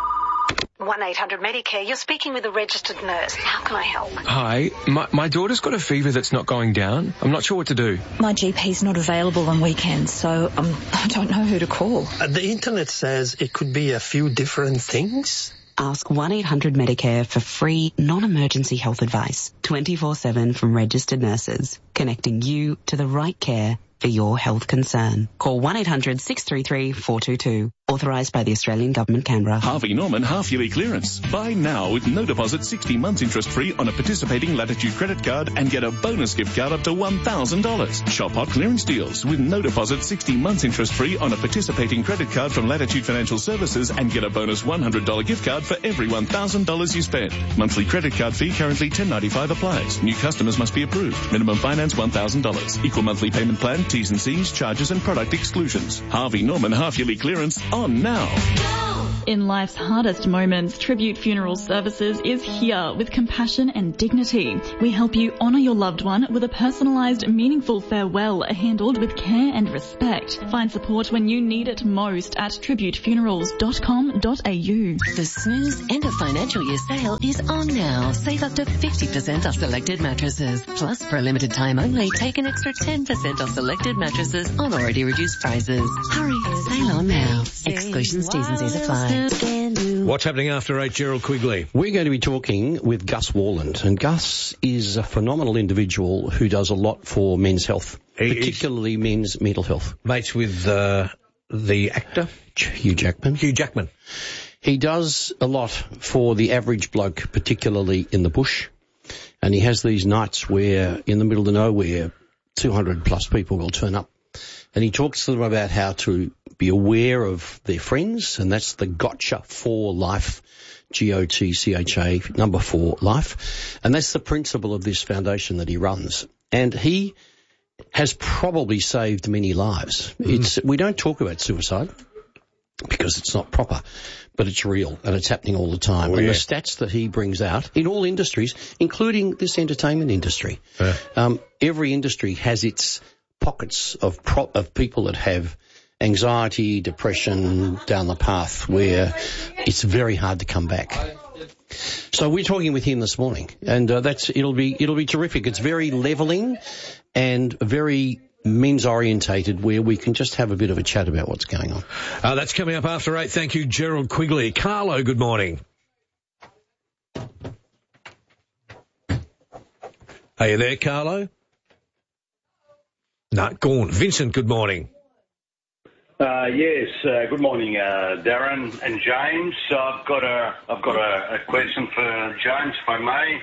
one eight hundred Medicare, you're speaking with a registered nurse. How can I help? Hi, my, my daughter's got a fever that's not going down. I'm not sure what to do. My G P's not available on weekends, so um, I don't know who to call. Uh, the internet says it could be a few different things. Ask one eight hundred Medicare for free, non-emergency health advice, twenty-four seven from registered nurses, connecting you to the right care for your health concern. Call one eight hundred six three three four two two. Authorised by the Australian Government, Canberra. Harvey Norman half-yearly clearance. Buy now with no deposit, sixty months interest-free on a participating Latitude credit card and get a bonus gift card up to one thousand dollars. Shop hot clearance deals with no deposit, sixty months interest-free on a participating credit card from Latitude Financial Services and get a bonus one hundred dollars gift card for every one thousand dollars you spend. Monthly credit card fee currently ten ninety-five applies. New customers must be approved. Minimum finance one thousand dollars. Equal monthly payment plan T's and C's, charges and product exclusions. Harvey Norman half-yearly clearance on now. In life's hardest moments, Tribute Funeral Services is here with compassion and dignity. We help you honour your loved one with a personalised, meaningful farewell handled with care and respect. Find support when you need it most at tribute funerals dot com dot a u. The Snooze End of Financial Year sale is on now. Save up to fifty percent off selected mattresses. Plus, for a limited time only, take an extra ten percent off selected mattresses on already reduced prices. Hurry, sale on now. Exclusions, T's and C's apply. What's happening after eight, Gerald Quigley? We're going to be talking with Gus Warland, and Gus is a phenomenal individual who does a lot for men's health, he particularly men's mental health. Mates with uh, the actor? Hugh Jackman. Hugh Jackman. He does a lot for the average bloke, particularly in the bush, and he has these nights where, in the middle of nowhere, two hundred plus people will turn up. And he talks to them about how to be aware of their friends, and that's the Gotcha for Life, G O T C H A, number four, life. And that's the principle of this foundation that he runs. And he has probably saved many lives. Mm-hmm. It's we don't talk about suicide because it's not proper, but it's real, and it's happening all the time. Oh, and yeah. the stats that he brings out in all industries, including this entertainment industry, yeah. um, every industry has its pockets of pro- of people that have anxiety, depression down the path where it's very hard to come back. So we're talking with him this morning, and uh, that's it'll be it'll be terrific. It's very levelling and very men's orientated, where we can just have a bit of a chat about what's going on. Uh, that's coming up after eight. Thank you, Gerald Quigley. Carlo, good morning. Are you there, Carlo? No, gone. Vincent, good morning. Uh, yes, uh, good morning, uh, Darren and James. I've got a, I've got a, a question for James, if I may.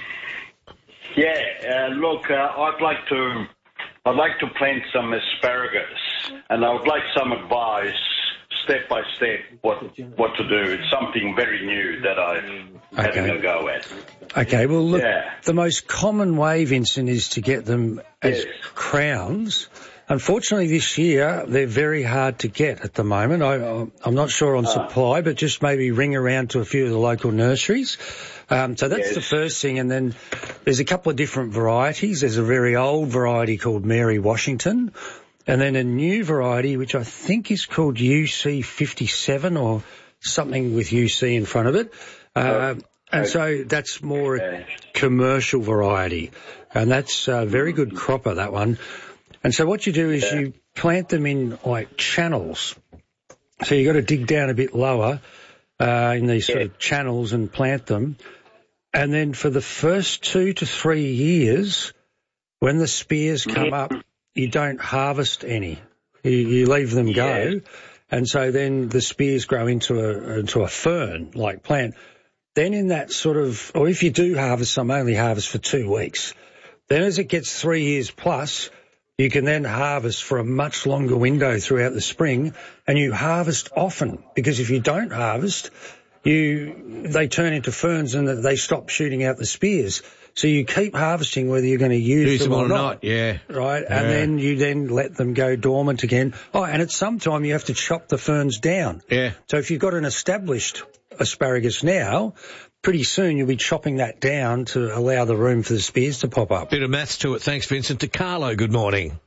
Yeah, uh, look, uh, I'd like to, I'd like to plant some asparagus, and I would like some advice, step by step, what what to do. It's something very new that I'm okay. having a go at. Okay, well, look, yeah. the most common way, Vincent, is to get them as yes. crowns. Unfortunately, this year, they're very hard to get at the moment. I, I'm not sure on uh, supply, but just maybe ring around to a few of the local nurseries. Um, so that's yes. the first thing. And then there's a couple of different varieties. There's a very old variety called Mary Washington, and then a new variety, which I think is called U C fifty-seven or something with U C in front of it. Uh, and so that's more a commercial variety. And that's a very good cropper, that one. And so what you do is you plant them in like channels. So you've got to dig down a bit lower uh, in these sort of channels and plant them. And then for the first two to three years, when the spears come up, you don't harvest any. You, you leave them go. Yeah. And so then the spears grow into a into a fern-like plant. Then in that sort of, or if you do harvest some, only harvest for two weeks. Then as it gets three years plus, you can then harvest for a much longer window throughout the spring, and you harvest often, because if you don't harvest, you they turn into ferns and they stop shooting out the spears. So you keep harvesting whether you're going to use, use them, them or, or not. not. Yeah. Right, yeah. And then you then let them go dormant again. Oh, and at some time you have to chop the ferns down. Yeah. So if you've got an established asparagus now, pretty soon you'll be chopping that down to allow the room for the spears to pop up. Bit of maths to it. Thanks, Vincent. To Carlo, good morning.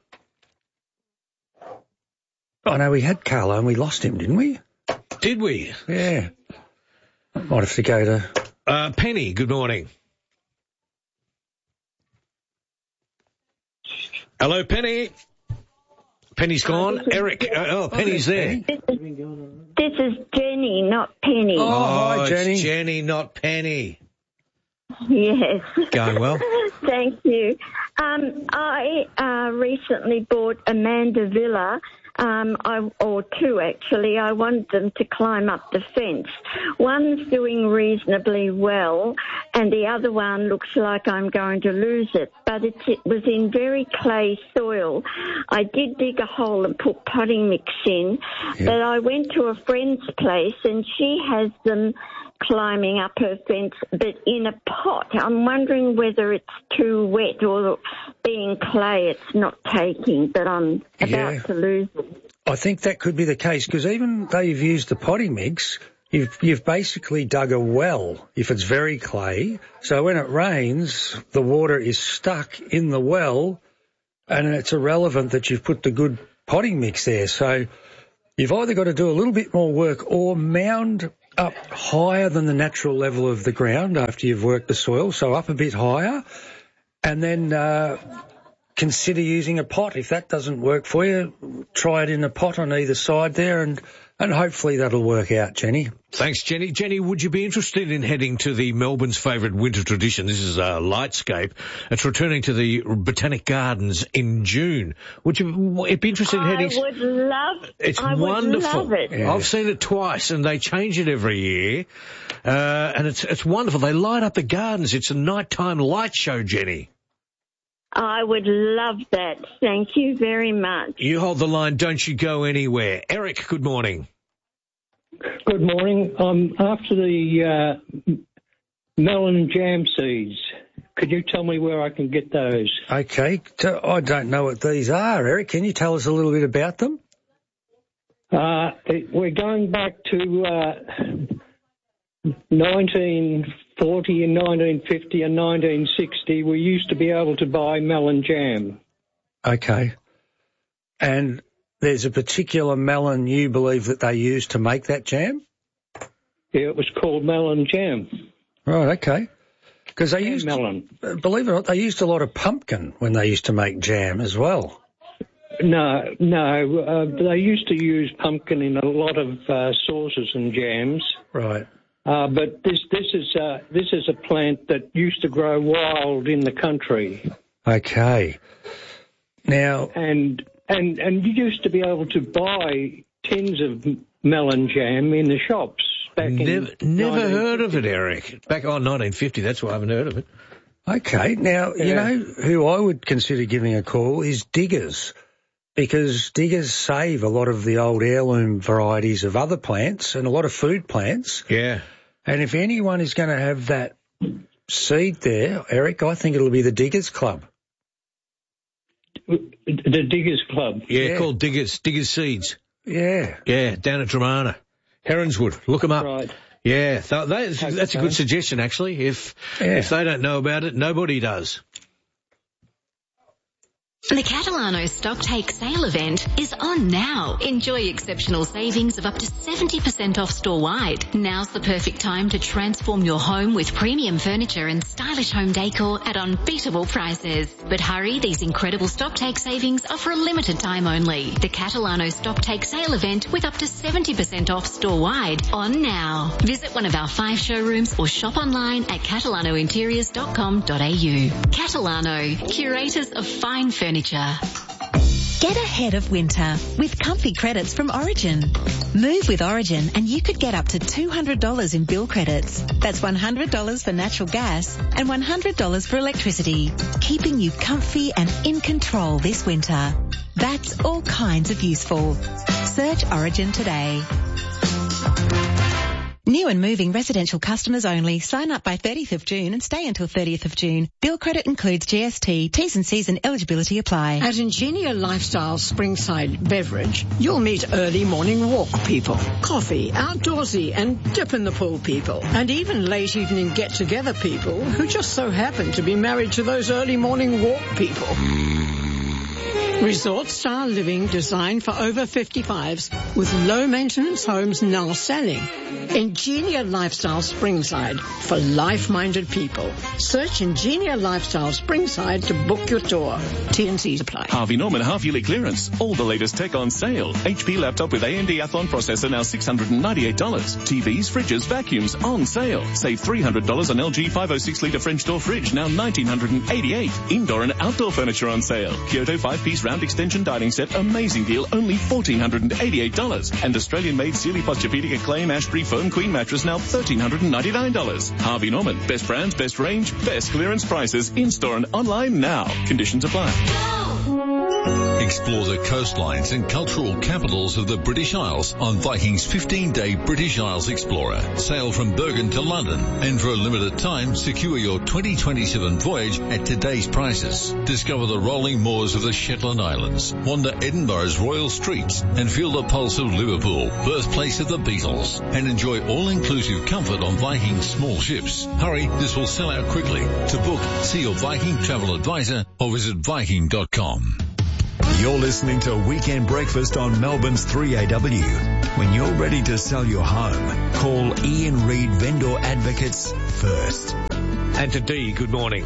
I know we had Carlo and we lost him, didn't we? Did we? Yeah. Might have to go to... Uh, Penny, good morning. Hello, Penny. Penny's gone. Eric. Uh, oh, Penny's there. This is, this is Jenny, not Penny. Oh, hi, Jenny. It's Jenny, not Penny. Yes. Going well? Thank you. Um, I uh, recently bought a Mandevilla, um, I, or two actually. I wanted them to climb up the fence. One's doing reasonably well, and the other one looks like I'm going to lose it. But it's, it was in very clay soil. I did dig a hole and put potting mix in, yeah. but I went to a friend's place and she has them climbing up her fence, but in a pot. I'm wondering whether it's too wet or being clay it's not taking, but I'm about Yeah. to lose it. I think that could be the case, because even though you've used the potting mix, you've, you've basically dug a well if it's very clay. So when it rains, the water is stuck in the well, and it's irrelevant that you've put the good potting mix there. So you've either got to do a little bit more work or mound up higher than the natural level of the ground after you've worked the soil, so up a bit higher, and then uh, consider using a pot. If that doesn't work for you, try it in a pot on either side there, and, and hopefully that'll work out, Jenny. Thanks, Jenny. Jenny, would you be interested in heading to the Melbourne's favourite winter tradition? This is uh, Lightscape. It's returning to the Botanic Gardens in June. Would you it be interested in heading? I would love It's I wonderful. Would love it. Yeah. I've seen it twice, and they change it every year, uh, and it's it's wonderful. They light up the gardens. It's a nighttime light show, Jenny. I would love that. Thank you very much. You hold the line. Don't you go anywhere. Eric, good morning. Good morning. I'm after the uh, melon jam seeds. Could you tell me where I can get those? Okay. So I don't know what these are, Eric. Can you tell us a little bit about them? Uh, it, we're going back to uh, nineteen forty and nineteen fifty and nineteen sixty. We used to be able to buy melon jam. Okay. And there's a particular melon you believe that they use to make that jam? Yeah, it was called melon jam. Right, okay. Because they Jam used, melon. believe it or not, they used a lot of pumpkin when they used to make jam as well. No, no. Uh, they used to use pumpkin in a lot of uh, sauces and jams. Right. Uh, but this this is uh, this is a plant that used to grow wild in the country. Okay. Now. And and and you used to be able to buy tins of melon jam in the shops back Never, in. never heard of it, Eric. Back on nineteen fifty. That's why I haven't heard of it. Okay. Now, you Yeah. know who I would consider giving a call is Diggers, because Diggers save a lot of the old heirloom varieties of other plants and a lot of food plants. Yeah. And if anyone is going to have that seed there, Eric, I think it'll be the Diggers Club. The Diggers Club. Yeah, Yeah. called Diggers, Diggers Seeds. Yeah. Yeah, down at Dramana. Heronswood. Look them up. Right. Yeah, th- that is, that's a Okay. good suggestion, actually. If Yeah. if they don't know about it, nobody does. The Catalano Stock Take Sale event is on now. Enjoy exceptional savings of up to seventy percent off store-wide. Now's the perfect time to transform your home with premium furniture and stylish home decor at unbeatable prices. But hurry, these incredible Stock Take savings are for a limited time only. The Catalano Stock Take Sale event with up to seventy percent off store-wide on now. Visit one of our five showrooms or shop online at catalano interiors dot com dot a u. Catalano, curators of fine furniture. Get ahead of winter with comfy credits from Origin. Move with Origin and you could get up to two hundred dollars in bill credits. That's one hundred dollars for natural gas and one hundred dollars for electricity, keeping you comfy and in control this winter. That's all kinds of useful. Search Origin today. New and moving residential customers only. Sign up by thirtieth of June and stay until thirtieth of June. Bill credit includes G S T. T's and C's and eligibility apply. At Ingenia Lifestyle Springside Beverage, you'll meet early morning walk people, coffee, outdoorsy and dip in the pool people, and even late evening get-together people who just so happen to be married to those early morning walk people. Resort-style living designed for over fifty-fives with low-maintenance homes now selling. Ingenia Lifestyle Springside for life-minded people. Search Ingenia Lifestyle Springside to book your tour. T and C's apply. Harvey Norman half-yearly clearance. All the latest tech on sale. H P laptop with A M D Athlon processor now six hundred ninety-eight dollars. T Vs, fridges, vacuums on sale. Save three hundred dollars on L G five oh six litre French door fridge now one thousand nine hundred eighty-eight dollars. Indoor and outdoor furniture on sale. Kyoto five-piece round extension dining set, amazing deal, only one thousand four hundred eighty-eight dollars. And Australian-made Sealy Posturepedic Acclaim Ashbury Foam Queen mattress now one thousand three hundred ninety-nine dollars. Harvey Norman, best brands, best range, best clearance prices, in-store and online now. Conditions apply. Explore the coastlines and cultural capitals of the British Isles on Viking's fifteen-day British Isles Explorer. Sail from Bergen to London, and for a limited time, secure your twenty twenty-seven voyage at today's prices. Discover the rolling moors of the Shetland Islands, wander Edinburgh's royal streets, and feel the pulse of Liverpool, birthplace of the Beatles, and enjoy all-inclusive comfort on Viking's small ships. Hurry, this will sell out quickly. To book, see your Viking travel advisor or visit viking dot com. You're listening to Weekend Breakfast on Melbourne's three A W. When you're ready to sell your home, call Ian Reid Vendor Advocates first. And to D, good morning.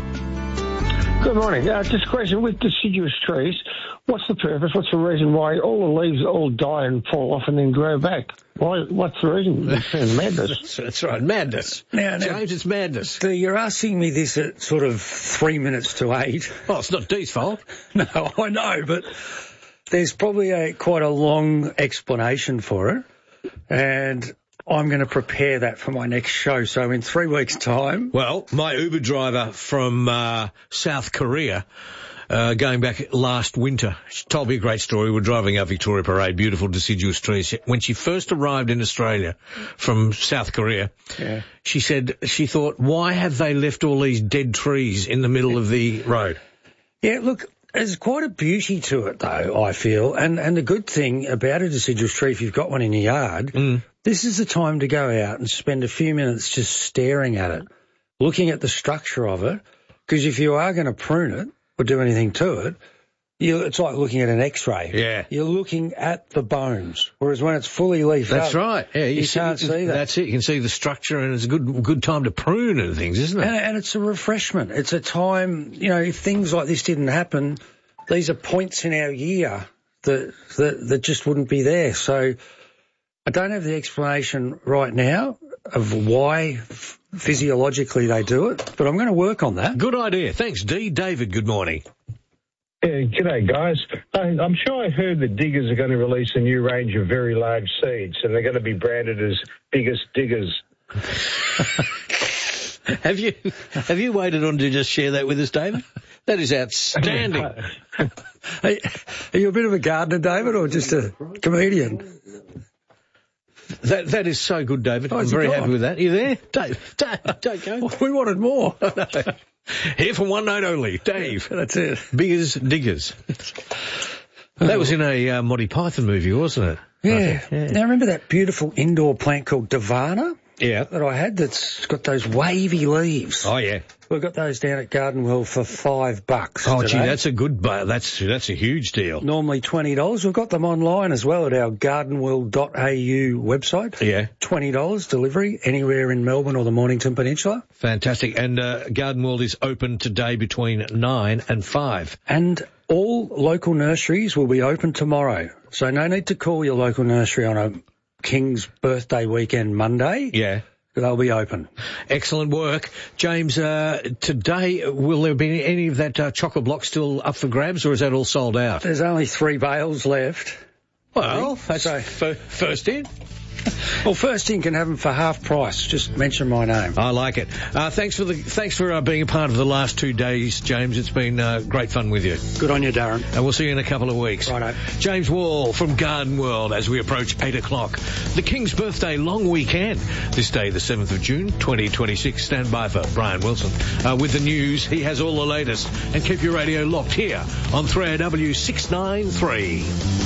Good morning. Uh, just a question, with deciduous trees, what's the purpose, what's the reason why all the leaves all die and fall off and then grow back? Why? What's the reason? It's madness. That's right, madness. Now, now, James, it's madness. So you're asking me this at sort of three minutes to eight. Oh, it's not Dee's fault. No, I know, but there's probably a quite a long explanation for it, and I'm going to prepare that for my next show. So in three weeks' time... Well, my Uber driver from uh, South Korea... Uh, going back last winter, she told me a great story. We're driving up Victoria Parade, beautiful deciduous trees. When she first arrived in Australia from South Korea, yeah. she said she thought, why have they left all these dead trees in the middle of the road? Yeah, look, there's quite a beauty to it, though, I feel. And, and the good thing about a deciduous tree, if you've got one in your yard, mm. this is the time to go out and spend a few minutes just staring at it, looking at the structure of it, because if you are going to prune it, or do anything to it, you, it's like looking at an X-ray. Yeah. You're looking at the bones, whereas when it's fully leafed That's up, right. Yeah, you, you see, can't see that. That's it. You can see the structure, and it's a good good time to prune and things, isn't it? And, and it's a refreshment. It's a time, you know, if things like this didn't happen, these are points in our year that that, that just wouldn't be there. So I don't have the explanation right now of why f- physiologically they do it, but I'm going to work on that. Good idea. Thanks, D. David, good morning. Yeah, g'day, guys. Uh, I'm sure I heard that Diggers are going to release a new range of very large seeds, and they're going to be branded as Biggest Diggers. have you have you waited on to just share that with us, David? That is outstanding. Are you a bit of a gardener, David, or just a comedian? That that is so good, David. Oh, I'm very happy with that. Are you there? Dave, Dave, don't go. We wanted more. Here for one night only, Dave. That's it. Biggers Diggers. That was in a uh, Monty Python movie, wasn't it? Yeah. yeah. Now, remember that beautiful indoor plant called Davana? Yeah. That I had that's got those wavy leaves. Oh, yeah. We've got those down at Garden World for five bucks. Oh, today. gee, that's a good, bu- that's that's a huge deal. Normally twenty dollars. We've got them online as well at our garden world dot a u website. Yeah. twenty dollars delivery anywhere in Melbourne or the Mornington Peninsula. Fantastic. And uh, Garden World is open today between nine and five. And all local nurseries will be open tomorrow. So no need to call your local nursery on a King's birthday weekend Monday. Yeah. They'll be open. Excellent work. James, uh, today, will there be any of that uh, chocolate block still up for grabs, or is that all sold out? There's only three bales left. Well, that's so, f- first in. Well, first in can have them for half price. Just mention my name. I like it. Uh, thanks for the thanks for uh, being a part of the last two days, James. It's been uh, great fun with you. Good on you, Darren. And we'll see you in a couple of weeks. Righto. James Wall from Garden World as we approach eight o'clock. The King's birthday long weekend. This day, the seventh of June, twenty twenty-six. Stand by for Brian Wilson. Uh, with the news, he has all the latest. And keep your radio locked here on three A W six ninety-three.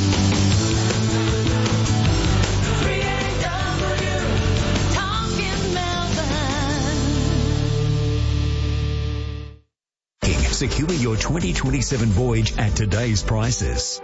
Secure your twenty twenty-seven voyage at today's prices.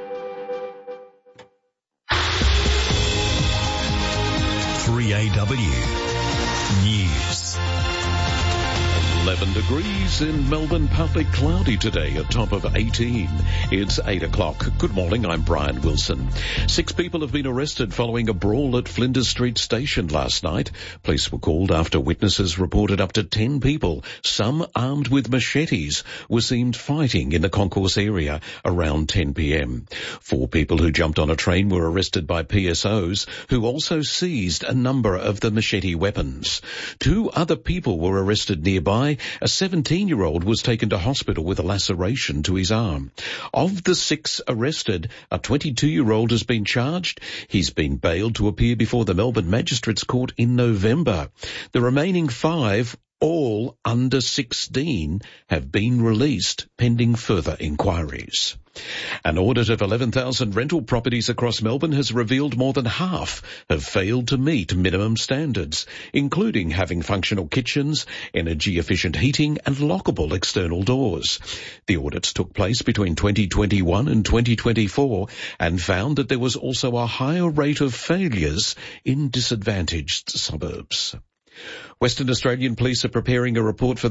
three A W News. eleven degrees in Melbourne, partly cloudy today, a top of eighteen. It's eight o'clock. Good morning, I'm Brian Wilson. Six people have been arrested following a brawl at Flinders Street Station last night. Police were called after witnesses reported up to ten people, some armed with machetes, were seen fighting in the concourse area around ten p.m. Four people who jumped on a train were arrested by P S Os, who also seized a number of the machete weapons. Two other people were arrested nearby July, a seventeen-year-old was taken to hospital with a laceration to his arm. Of the six arrested, a twenty-two-year-old has been charged. He's been bailed to appear before the Melbourne Magistrates Court in November. The remaining five, all under sixteen, have been released pending further inquiries. An audit of eleven thousand rental properties across Melbourne has revealed more than half have failed to meet minimum standards, including having functional kitchens, energy-efficient heating and lockable external doors. The audits took place between twenty twenty-one and twenty twenty-four and found that there was also a higher rate of failures in disadvantaged suburbs. Western Australian Police are preparing a report for